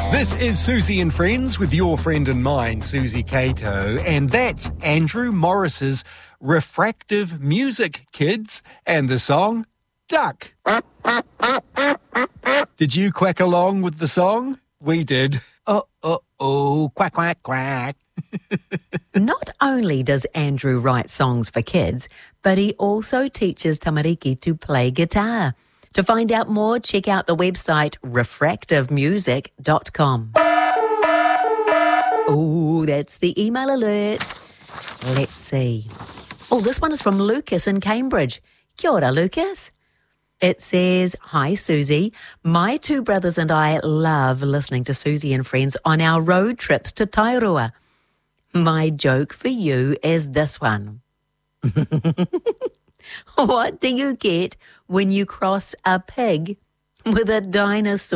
This is Susie and Friends with your friend and mine, Susie Cato, and that's Andrew Morris's Refractive Music, kids, and the song Duck. Did you quack along with the song? We did. Oh, quack, quack, quack. Not only does Andrew write songs for kids, but he also teaches Tamariki to play guitar. To find out more, check out the website refractivemusic.com. Oh, that's the email alert. Let's see. Oh, this one is from Lucas in Cambridge. Kia ora, Lucas. It says, "Hi, Susie. My two brothers and I love listening to Susie and Friends on our road trips to Tairua. My joke for you is this one. What do you get when you cross a pig with a dinosaur?"